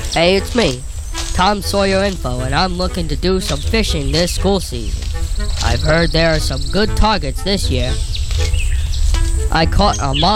Hey, it's me, Tom Sawyer Info, and I'm looking to do some fishing this school season. I've heard there are some good targets this year. I caught a